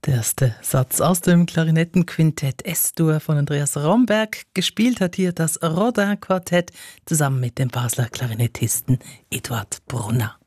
Der erste Satz aus dem Klarinettenquintett S-Dur von Andreas Romberg. Gespielt hat hier das Rodin-Quartett zusammen mit dem Basler Klarinettisten Eduard Brunner.